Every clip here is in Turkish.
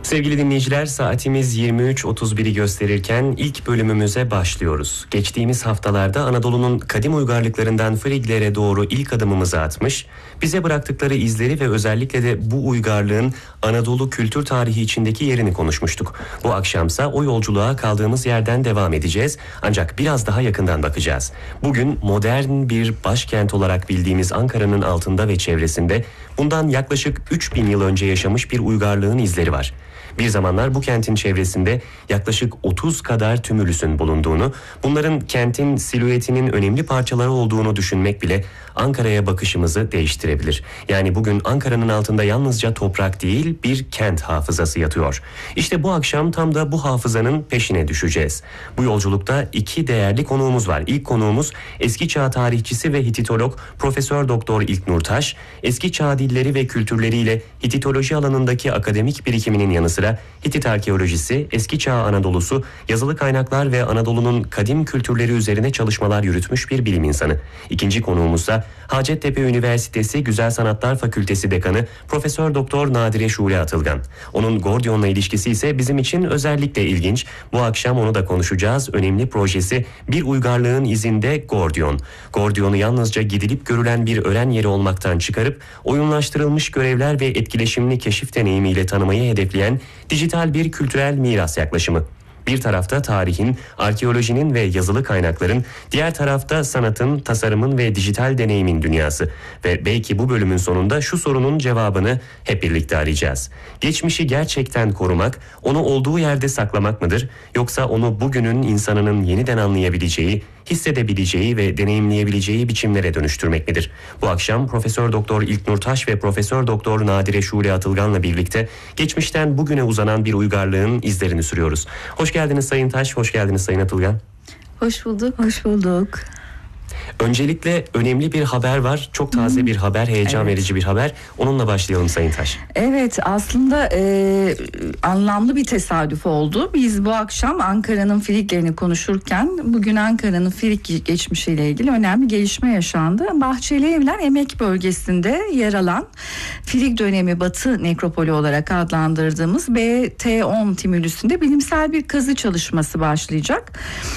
Sevgili dinleyiciler, saatimiz 23.31'i gösterirken ilk bölümümüze başlıyoruz. Geçtiğimiz haftalarda Anadolu'nun kadim uygarlıklarından Friglere doğru ilk adımımızı atmış, bize bıraktıkları izleri ve özellikle de bu uygarlığın Anadolu kültür tarihi içindeki yerini konuşmuştuk. Bu akşamsa o yolculuğa kaldığımız yerden devam edeceğiz, ancak biraz daha yakından bakacağız. Bugün modern bir başkent olarak bildiğimiz Ankara'nın altında ve çevresinde bundan yaklaşık 3000 yıl önce yaşamış bir uygarlığın izleri var. Bir zamanlar bu kentin çevresinde yaklaşık 30 kadar tümülüsün bulunduğunu, bunların kentin silüetinin önemli parçaları olduğunu düşünmek bile Ankara'ya bakışımızı değiştirebilir. Yani bugün Ankara'nın altında yalnızca toprak değil, bir kent hafızası yatıyor. İşte bu akşam tam da bu hafızanın peşine düşeceğiz. Bu yolculukta iki değerli konuğumuz var. İlk konuğumuz eski çağ tarihçisi ve Hititolog Profesör Doktor İlknur Taş. Eski çağ dilleri ve kültürleriyle Hititoloji alanındaki akademik birikiminin yanı sıra Hitit arkeolojisi, eski çağ Anadolu'su, yazılı kaynaklar ve Anadolu'nun kadim kültürleri üzerine çalışmalar yürütmüş bir bilim insanı. İkinci konuğumuzsa Hacettepe Üniversitesi Güzel Sanatlar Fakültesi Dekanı Profesör Doktor Nadire Şule Atılgan. Onun Gordion'la ilişkisi ise bizim için özellikle ilginç. Bu akşam onu da konuşacağız. Önemli projesi Bir Uygarlığın İzinde Gordion. Gordion'u yalnızca gidilip görülen bir öğren yeri olmaktan çıkarıp oyunlaştırılmış görevler ve etkileşimli keşif deneyimiyle tanımayı hedefleyen dijital bir kültürel miras yaklaşımı. Bir tarafta tarihin, arkeolojinin ve yazılı kaynakların, diğer tarafta sanatın, tasarımın ve dijital deneyimin dünyası. Ve belki bu bölümün sonunda şu sorunun cevabını hep birlikte arayacağız. Geçmişi gerçekten korumak, onu olduğu yerde saklamak mıdır? Yoksa onu bugünün insanının yeniden anlayabileceği, hissedebileceği ve deneyimleyebileceği biçimlere dönüştürmek midir? Bu akşam Profesör Doktor İlknur Taş ve Profesör Doktor Nadire Şule Atılgan'la birlikte geçmişten bugüne uzanan bir uygarlığın izlerini sürüyoruz. Hoş geldiniz Sayın Taş, hoş geldiniz Sayın Atılgan. Hoş bulduk. Hoş bulduk. Öncelikle önemli bir haber var. Çok taze bir haber, heyecan verici bir haber. Onunla başlayalım Sayın Taş. Evet, aslında anlamlı bir tesadüf oldu. Biz bu akşam Ankara'nın Friglerini konuşurken bugün Ankara'nın Frig geçmişiyle ilgili önemli gelişme yaşandı. Bahçeli Evler Emek Bölgesi'nde yer alan Frig dönemi Batı Nekropolü olarak adlandırdığımız BT10 Timülüsü'nde bilimsel bir kazı çalışması başlayacak.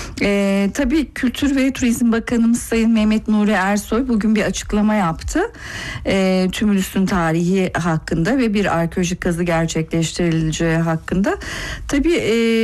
Tabii Kültür ve Turizm Bakanımız Sayın Mehmet Nuri Ersoy bugün bir açıklama yaptı. Tümülüsün tarihi hakkında ve bir arkeolojik kazı gerçekleştirileceği hakkında. Tabii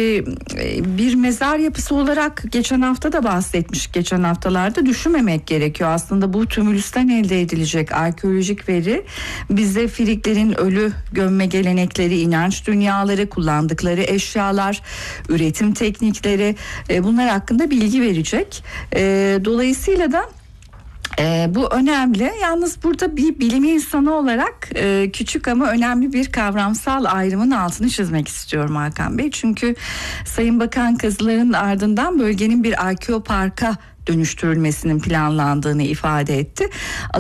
bir mezar yapısı olarak geçen hafta da bahsetmiş. Geçen haftalarda düşünmemek gerekiyor. Aslında bu tümülüsten elde edilecek arkeolojik veri bize Friglerin ölü gömme gelenekleri, inanç dünyaları, kullandıkları eşyalar, üretim teknikleri bunlar hakkında bilgi verecek. Dolayısıyla da bu önemli. Yalnız burada bir bilim insanı olarak küçük ama önemli bir kavramsal ayrımın altını çizmek istiyorum Hakan Bey. Çünkü Sayın Bakan kazıların ardından bölgenin bir arkeoparka dönüştürülmesinin planlandığını ifade etti.